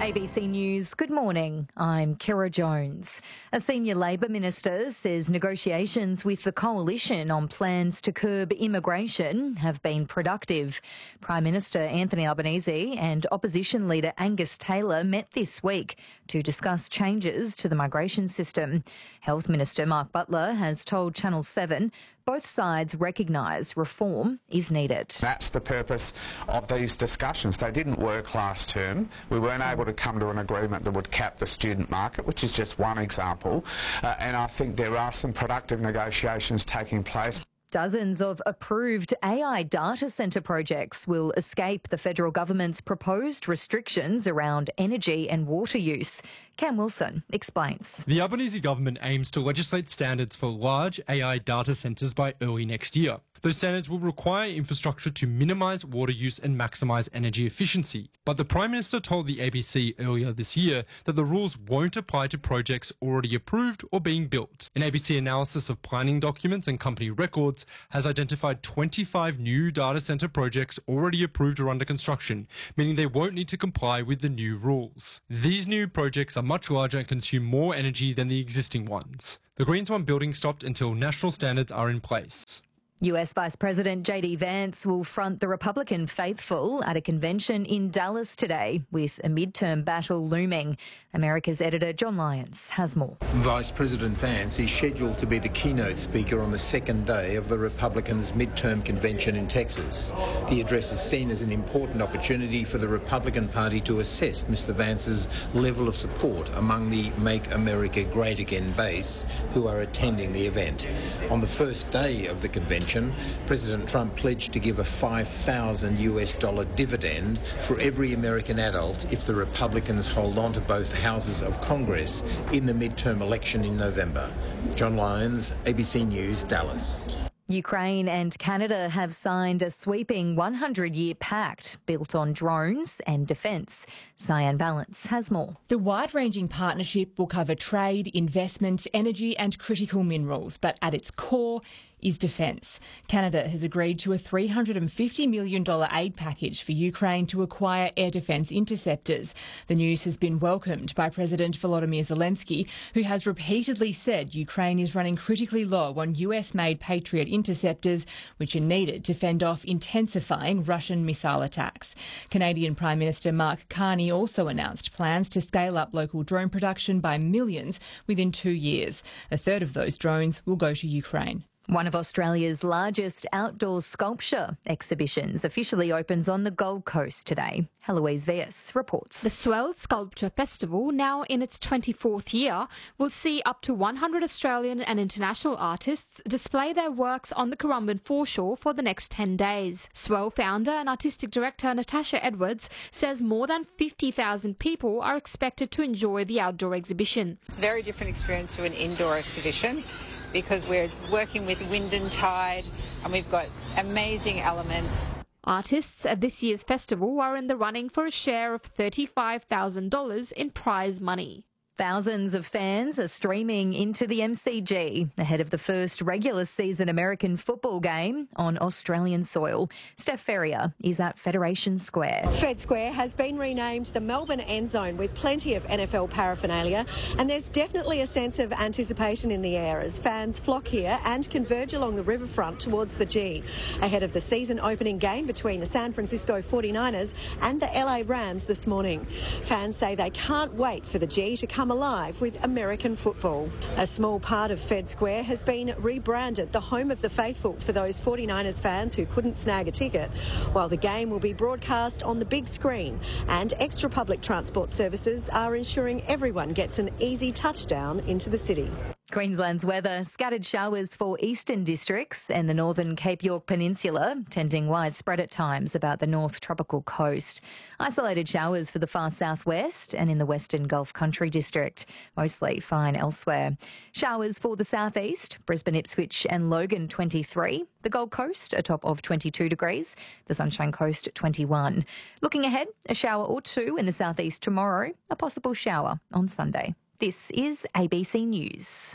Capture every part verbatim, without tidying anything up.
A B C News, good morning. I'm Kira Jones. A senior Labor minister says negotiations with the coalition on plans to curb immigration have been productive. Prime Minister Anthony Albanese and opposition leader Angus Taylor met this week to discuss changes to the migration system. Health Minister Mark Butler has told Channel seven both sides recognise reform is needed. That's the purpose of these discussions. They didn't work last term. We weren't able to come to an agreement that would cap the student market, which is just one example. Uh, and I think there are some productive negotiations taking place. Dozens of approved A I data centre projects will escape the federal government's proposed restrictions around energy and water use. Cam Wilson explains. The Albanese government aims to legislate standards for large A I data centres by early next year. Those standards will require infrastructure to minimise water use and maximise energy efficiency. But the Prime Minister told the A B C earlier this year that the rules won't apply to projects already approved or being built. An A B C analysis of planning documents and company records has identified twenty-five new data centre projects already approved or under construction, meaning they won't need to comply with the new rules. These new projects are much larger and consume more energy than the existing ones. The Greens want building stopped until national standards are in place. U S Vice President J D Vance will front the Republican faithful at a convention in Dallas today, with a midterm battle looming. America's editor John Lyons has more. Vice President Vance is scheduled to be the keynote speaker on the second day of the Republicans' midterm convention in Texas. The address is seen as an important opportunity for the Republican Party to assess Mister Vance's level of support among the Make America Great Again base who are attending the event. On the first day of the convention, President Trump pledged to give a five thousand US dollar dividend for every American adult if the Republicans hold on to both houses of Congress in the midterm election in November. John Lyons, A B C News, Dallas. Ukraine and Canada have signed a sweeping one hundred year pact built on drones and defence. Cyan Balance has more. The wide-ranging partnership will cover trade, investment, energy and critical minerals, but at its core is defence. Canada has agreed to a three hundred fifty million dollars aid package for Ukraine to acquire air defence interceptors. The news has been welcomed by President Volodymyr Zelensky, who has repeatedly said Ukraine is running critically low on U S-made Patriot interceptors, which are needed to fend off intensifying Russian missile attacks. Canadian Prime Minister Mark Carney also announced plans to scale up local drone production by millions within two years. A third of those drones will go to Ukraine. One of Australia's largest outdoor sculpture exhibitions officially opens on the Gold Coast today. Heloise Vias reports. The Swell Sculpture Festival, now in its twenty-fourth year, will see up to one hundred Australian and international artists display their works on the Currumbin foreshore for the next ten days. Swell founder and artistic director Natasha Edwards says more than fifty thousand people are expected to enjoy the outdoor exhibition. It's a very different experience to an indoor exhibition, because we're working with wind and tide and we've got amazing elements. Artists at this year's festival are in the running for a share of thirty-five thousand dollars in prize money. Thousands of fans are streaming into the M C G ahead of the first regular season American football game on Australian soil. Steph Ferrier is at Federation Square. Fed Square has been renamed the Melbourne End Zone with plenty of N F L paraphernalia, and there's definitely a sense of anticipation in the air as fans flock here and converge along the riverfront towards the G ahead of the season opening game between the San Francisco forty-niners and the L A Rams this morning. Fans say they can't wait for the G to come alive with American football. A small part of Fed Square has been rebranded the home of the faithful for those forty-niners fans who couldn't snag a ticket, while the game will be broadcast on the big screen, and extra public transport services are ensuring everyone gets an easy touchdown into the city. Queensland's weather, scattered showers for eastern districts and the northern Cape York Peninsula, tending widespread at times about the north tropical coast. Isolated showers for the far southwest and in the western Gulf Country district, mostly fine elsewhere. Showers for the southeast, Brisbane, Ipswich and Logan twenty-three. The Gold Coast, a top of twenty-two degrees. The Sunshine Coast, twenty-one. Looking ahead, a shower or two in the southeast tomorrow, a possible shower on Sunday. This is A B C News.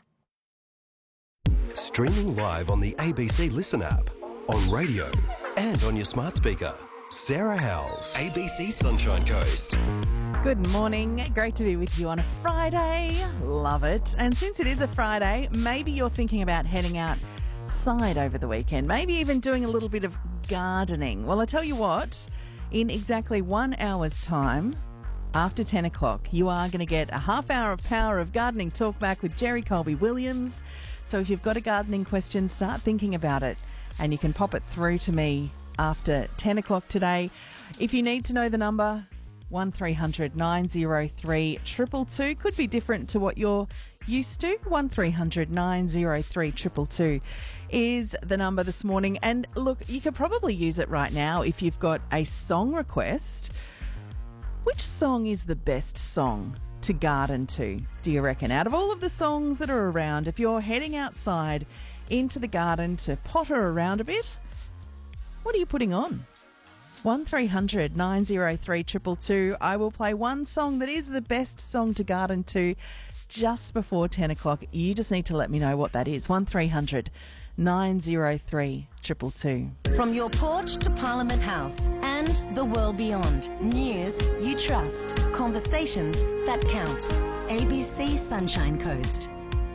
Streaming live on the A B C Listen app, on radio and on your smart speaker. Sarah Howells, A B C Sunshine Coast. Good morning. Great to be with you on a Friday. Love it. And since it is a Friday, maybe you're thinking about heading outside over the weekend, maybe even doing a little bit of gardening. Well, I tell you what, in exactly one hour's time, after ten o'clock, you are going to get a half hour of Power of Gardening talk back with Jerry Colby-Williams. So if you've got a gardening question, start thinking about it and you can pop it through to me after ten o'clock today. If you need to know the number, one three hundred nine oh three two two two. Could be different to what you're used to. one three hundred nine oh three two two two is the number this morning. And look, you could probably use it right now if you've got a song request. Which song is the best song to garden to, do you reckon? Out of all of the songs that are around, if you're heading outside into the garden to potter around a bit, what are you putting on? one three hundred nine oh three two two two. I will play one song that is the best song to garden to just before ten o'clock. You just need to let me know what that is. one three hundred nine oh three two two two. From your porch to Parliament House and the world beyond. News you trust. Conversations that count. A B C Sunshine Coast.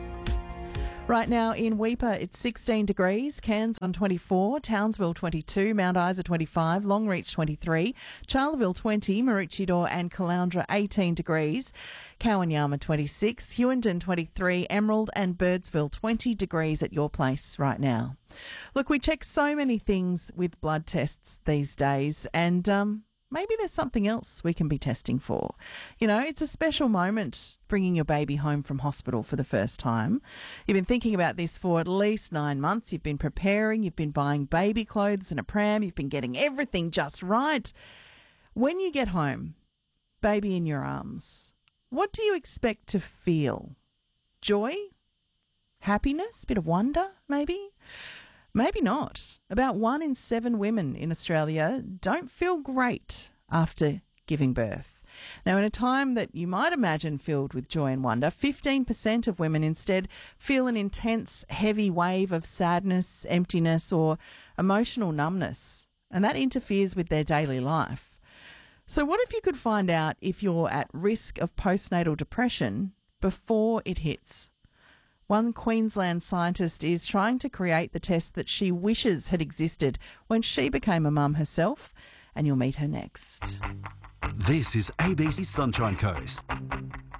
Right now in Weipa, it's sixteen degrees, Cairns on twenty-four, Townsville twenty-two, Mount Isa twenty-five, Longreach twenty-three, Charleville twenty, Maroochydore and Caloundra eighteen degrees, Kowanyama twenty-six, Hughenden twenty-three, Emerald and Birdsville twenty degrees at your place right now. Look, we check so many things with blood tests these days, and um, maybe there's something else we can be testing for. You know, it's a special moment bringing your baby home from hospital for the first time. You've been thinking about this for at least nine months. You've been preparing, you've been buying baby clothes and a pram, you've been getting everything just right. When you get home, baby in your arms, what do you expect to feel? Joy? Happiness? Bit of wonder, maybe? Maybe not. About one in seven women in Australia don't feel great after giving birth. Now, in a time that you might imagine filled with joy and wonder, fifteen percent of women instead feel an intense, heavy wave of sadness, emptiness, or emotional numbness, and that interferes with their daily life. So what if you could find out if you're at risk of postnatal depression before it hits? One Queensland scientist is trying to create the test that she wishes had existed when she became a mum herself, and you'll meet her next. This is A B C Sunshine Coast.